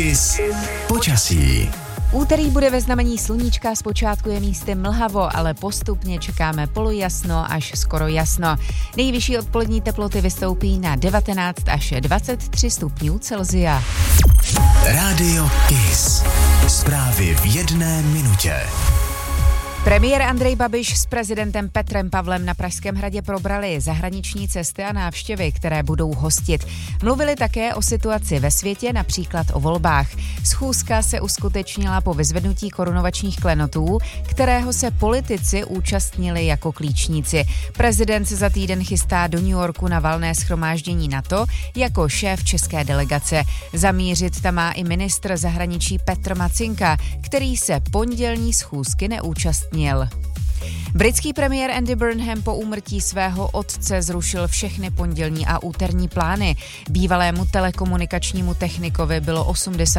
Počasí. Úterý bude ve znamení sluníčka, zpočátku je místy mlhavo, ale postupně čekáme polojasno až skoro jasno. Nejvyšší odpolední teploty vystoupí na 19 až 23 stupňů Celsia. Rádio Kiss. Zprávy v 1 minutě. Premiér Andrej Babiš s prezidentem Petrem Pavlem na Pražském hradě probrali zahraniční cesty a návštěvy, které budou hostit. Mluvili také o situaci ve světě, například o volbách. Schůzka se uskutečnila po vyzvednutí korunovačních klenotů, kterého se politici účastnili jako klíčníci. Prezident se za týden chystá do New Yorku na valné shromáždění NATO jako šéf české delegace. Zamířit tam má i ministr zahraničí Petr Macinka, který se pondělní schůzky neúčastnil. Britský premiér Andy Burnham po úmrtí svého otce zrušil všechny pondělní a úterní plány. Bývalému telekomunikačnímu technikovi bylo 80